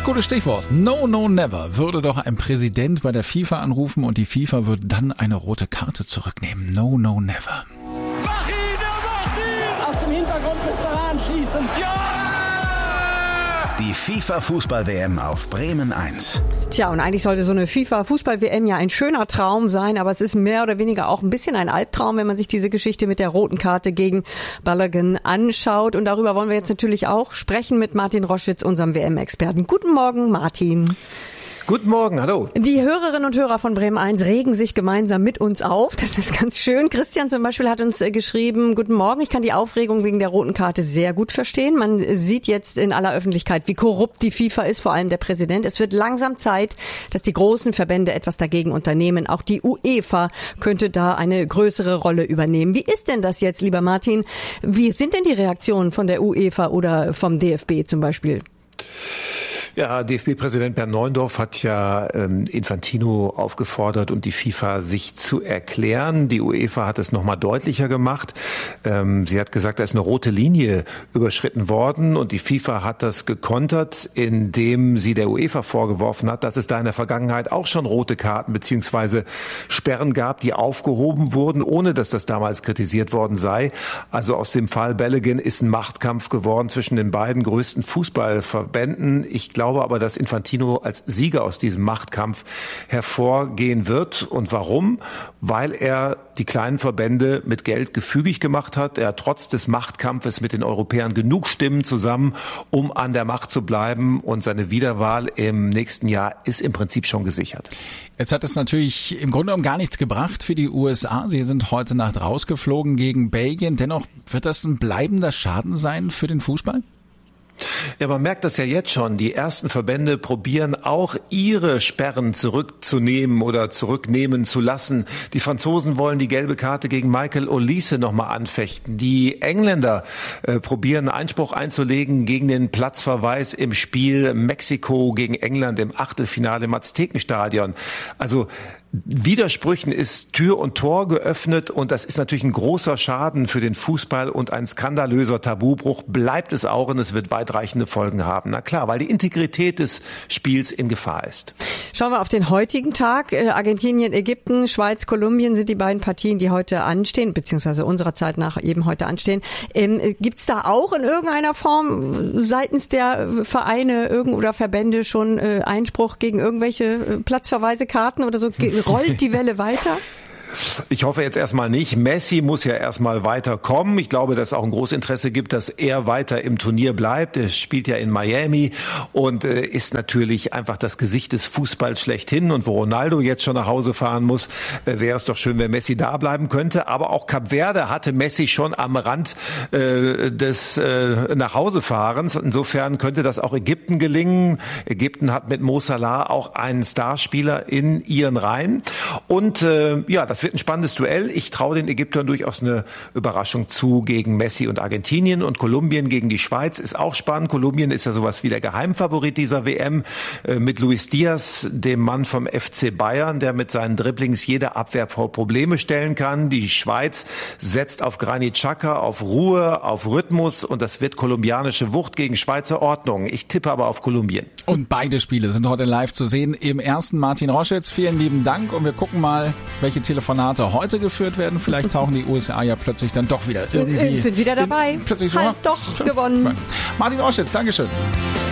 gutes Stichwort. No, no, never. Würde doch ein Präsident bei der FIFA anrufen und die FIFA würde dann eine rote Karte zurücknehmen. No, no, never. Mach ihn! Aus dem Hintergrund müsst ihr anschießen. Ja! Die FIFA-Fußball-WM auf Bremen 1. Tja, und eigentlich sollte so eine FIFA-Fußball-WM ja ein schöner Traum sein, aber es ist mehr oder weniger auch ein bisschen ein Albtraum, wenn man sich diese Geschichte mit der roten Karte gegen Balogun anschaut. Und darüber wollen wir jetzt natürlich auch sprechen mit Martin Roschitz, unserem WM-Experten. Guten Morgen, Martin. Guten Morgen, hallo. Die Hörerinnen und Hörer von Bremen 1 regen sich gemeinsam mit uns auf. Das ist ganz schön. Christian zum Beispiel hat uns geschrieben, guten Morgen, ich kann die Aufregung wegen der roten Karte sehr gut verstehen. Man sieht jetzt in aller Öffentlichkeit, wie korrupt die FIFA ist, vor allem der Präsident. Es wird langsam Zeit, dass die großen Verbände etwas dagegen unternehmen. Auch die UEFA könnte da eine größere Rolle übernehmen. Wie ist denn das jetzt, lieber Martin? Wie sind denn die Reaktionen von der UEFA oder vom DFB zum Beispiel? Ja, DFB-Präsident Bernd Neuendorf hat ja Infantino aufgefordert und die FIFA sich zu erklären. Die UEFA hat es nochmal deutlicher gemacht. Sie hat gesagt, da ist eine rote Linie überschritten worden und die FIFA hat das gekontert, indem sie der UEFA vorgeworfen hat, dass es da in der Vergangenheit auch schon rote Karten bzw. Sperren gab, die aufgehoben wurden, ohne dass das damals kritisiert worden sei. Also aus dem Fall Balogun ist ein Machtkampf geworden zwischen den beiden größten Fußballverbänden. Ich glaube aber, dass Infantino als Sieger aus diesem Machtkampf hervorgehen wird. Und warum? Weil er die kleinen Verbände mit Geld gefügig gemacht hat. Er hat trotz des Machtkampfes mit den Europäern genug Stimmen zusammen, um an der Macht zu bleiben. Und seine Wiederwahl im nächsten Jahr ist im Prinzip schon gesichert. Jetzt hat es natürlich im Grunde genommen gar nichts gebracht für die USA. Sie sind heute Nacht rausgeflogen gegen Belgien. Dennoch wird das ein bleibender Schaden sein für den Fußball? Ja, man merkt das ja jetzt schon. Die ersten Verbände probieren auch ihre Sperren zurückzunehmen oder zurücknehmen zu lassen. Die Franzosen wollen die gelbe Karte gegen Michael Olise nochmal anfechten. Die Engländer probieren Einspruch einzulegen gegen den Platzverweis im Spiel Mexiko gegen England im Achtelfinale im Aztekenstadion. Also Widersprüchen ist Tür und Tor geöffnet und das ist natürlich ein großer Schaden für den Fußball und ein skandalöser Tabubruch bleibt es auch und es wird weitreichende Folgen haben. Na klar, weil die Integrität des Spiels in Gefahr ist. Schauen wir auf den heutigen Tag. Argentinien, Ägypten, Schweiz, Kolumbien sind die beiden Partien, die heute anstehen, beziehungsweise unserer Zeit nach eben heute anstehen. Gibt's da auch in irgendeiner Form seitens der Vereine oder Verbände schon Einspruch gegen irgendwelche Platzverweisekarten oder so? Rollt die Welle weiter? Ich hoffe jetzt erstmal nicht. Messi muss ja erstmal weiterkommen. Ich glaube, dass es auch ein großes Interesse gibt, dass er weiter im Turnier bleibt. Er spielt ja in Miami und ist natürlich einfach das Gesicht des Fußballs schlechthin. Und wo Ronaldo jetzt schon nach Hause fahren muss, wäre es doch schön, wenn Messi da bleiben könnte. Aber auch Kap Verde hatte Messi schon am Rand des Nachhausefahrens. Insofern könnte das auch Ägypten gelingen. Ägypten hat mit Mo Salah auch einen Starspieler in ihren Reihen. Und das wird ein spannendes Duell. Ich traue den Ägyptern durchaus eine Überraschung zu gegen Messi und Argentinien. Und Kolumbien gegen die Schweiz ist auch spannend. Kolumbien ist ja sowas wie der Geheimfavorit dieser WM mit Luis Diaz, dem Mann vom FC Bayern, der mit seinen Dribblings jede Abwehr vor Probleme stellen kann. Die Schweiz setzt auf Granit Xhaka, auf Ruhe, auf Rhythmus und das wird kolumbianische Wucht gegen Schweizer Ordnung. Ich tippe aber auf Kolumbien. Und beide Spiele sind heute live zu sehen. Im ersten Martin Roschitz. Vielen lieben Dank und wir gucken mal, welche Telefonate heute geführt werden. Vielleicht tauchen die USA ja plötzlich dann doch wieder irgendwie. Sind wieder dabei. Plötzlich so, halt doch gewonnen. Martin Roschitz, Dankeschön.